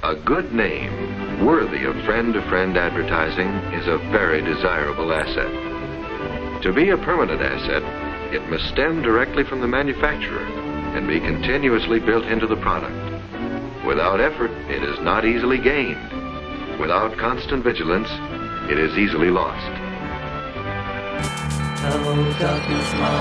A good name, worthy of friend-to-friend advertising, is a very desirable asset. To be a permanent asset, it must stem directly from the manufacturer and be continuously built into the product. Without effort, it is not easily gained. Without constant vigilance, it is easily lost. Oh, darkness,